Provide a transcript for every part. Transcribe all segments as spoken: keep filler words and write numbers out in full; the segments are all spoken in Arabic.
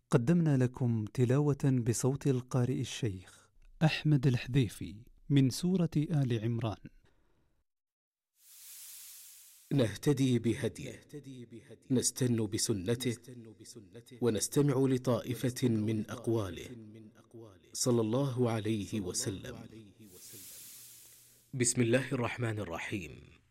قدمنا لكم تلاوة بصوت القارئ الشيخ أحمد الحذيفي من سورة آل عمران. نهتدي بهديه، نستن بسنته، ونستمع لطائفة من أقواله صلى الله عليه وسلم. بسم الله الرحمن الرحيم.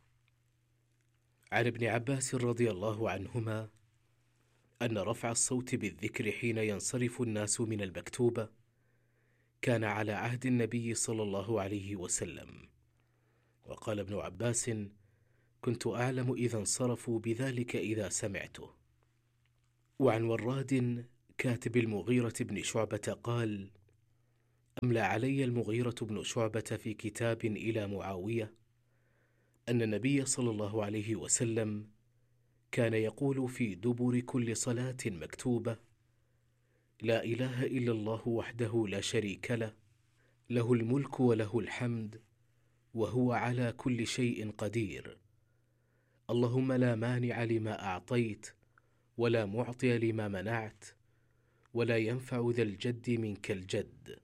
عن ابن عباس رضي الله عنهما أن رفع الصوت بالذكر حين ينصرف الناس من المكتوبة كان على عهد النبي صلى الله عليه وسلم. وقال ابن عباس: كنت أعلم إذا انصرفوا بذلك إذا سمعته. وعن وراد كاتب المغيرة بن شعبة قال: أملى علي المغيرة بن شعبة في كتاب إلى معاوية أن النبي صلى الله عليه وسلم كان يقول في دبر كل صلاة مكتوبة: لا إله إلا الله وحده لا شريك له، له الملك وله الحمد وهو على كل شيء قدير، اللهم لا مانع لما أعطيت ولا معطي لما منعت ولا ينفع ذا الجد منك الجد.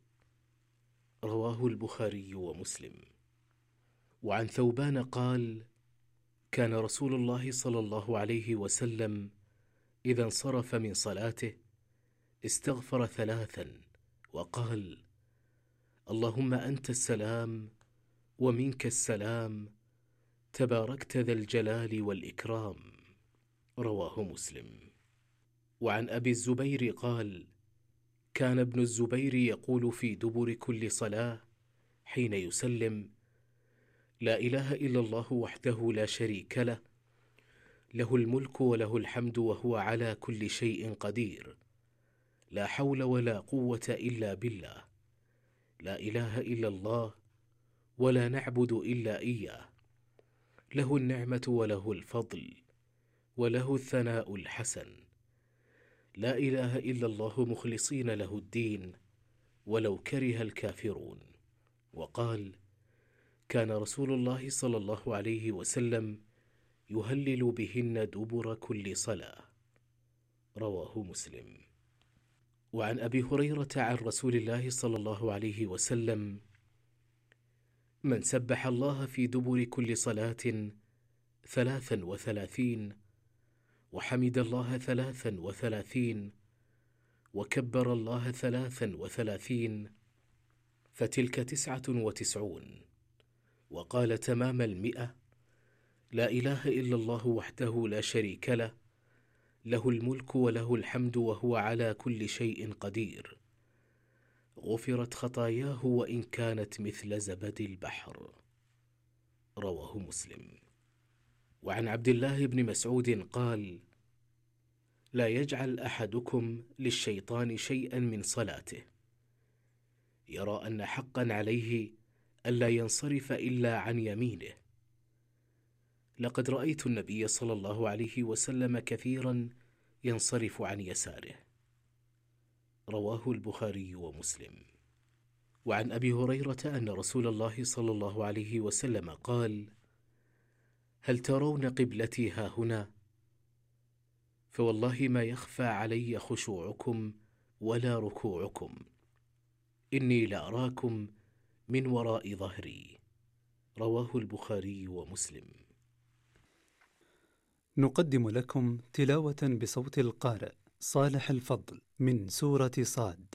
رواه البخاري ومسلم. وعن ثوبان قال: كان رسول الله صلى الله عليه وسلم إذا انصرف من صلاته استغفر ثلاثا وقال: اللهم أنت السلام ومنك السلام، تباركت ذا الجلال والإكرام. رواه مسلم. وعن أبي الزبير قال: كان ابن الزبير يقول في دبر كل صلاة حين يسلم: لا إله إلا الله وحده لا شريك له، له الملك وله الحمد وهو على كل شيء قدير، لا حول ولا قوة إلا بالله، لا إله إلا الله ولا نعبد إلا إياه، له النعمة وله الفضل وله الثناء الحسن، لا إله إلا الله مخلصين له الدين ولو كره الكافرون. وقال: كان رسول الله صلى الله عليه وسلم يهلل بهن دبر كل صلاة. رواه مسلم. وعن أبي هريرة عن رسول الله صلى الله عليه وسلم: من سبح الله في دبر كل صلاة ثلاثا وثلاثين، وحمد الله ثلاثا وثلاثين، وكبر الله ثلاثا وثلاثين، فتلك تسعة وتسعون. وقال تمام المئة: لا إله إلا الله وحده لا شريك له، له الملك وله الحمد وهو على كل شيء قدير، غفرت خطاياه وإن كانت مثل زبد البحر. رواه مسلم. وعن عبد الله بن مسعود قال: لا يجعل أحدكم للشيطان شيئا من صلاته، يرى أن حقا عليه ألا ينصرف إلا عن يمينه، لقد رأيت النبي صلى الله عليه وسلم كثيرا ينصرف عن يساره. رواه البخاري ومسلم. وعن أبي هريرة أن رسول الله صلى الله عليه وسلم قال: هل ترون قبلتي هاهنا؟ فوالله ما يخفى علي خشوعكم ولا ركوعكم، إني لأراكم من وراء ظهري. رواه البخاري ومسلم. نقدم لكم تلاوة بصوت القارئ صالح الفضل من سورة صاد.